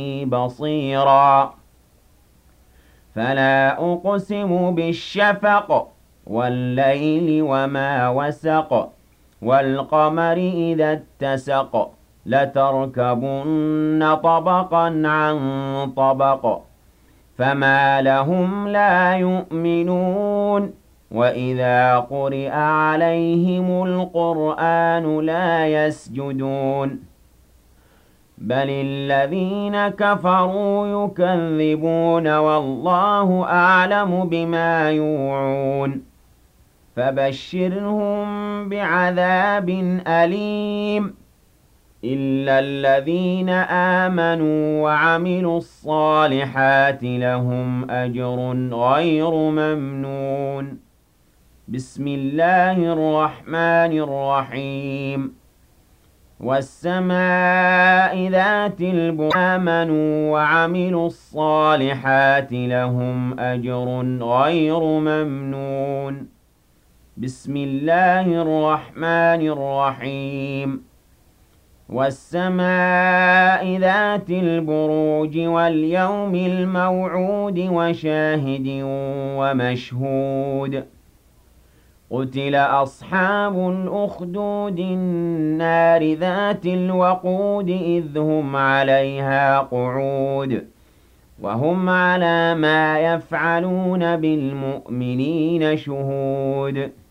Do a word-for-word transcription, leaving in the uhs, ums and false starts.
بصيرا فلا أقسم بالشفق والليل وما وسق والقمر إذا اتسق لتركبن طبقا عن طبق فما لهم لا يؤمنون وإذا قرئ عليهم القرآن لا يسجدون بل الذين كفروا يكذبون والله أعلم بما يوعون فبشرهم بعذاب أليم إلا الذين آمنوا وعملوا الصالحات لهم أجر غير ممنون بسم الله الرحمن الرحيم والسماء ذات البروج آمنوا وعملوا الصالحات لهم أجر غير ممنون بسم الله الرحمن الرحيم والسماء ذات البروج واليوم الموعود وشاهد ومشهود قتل أصحاب الأخدود النار ذات الوقود إذ هم عليها قعود وهم على ما يفعلون بالمؤمنين شهود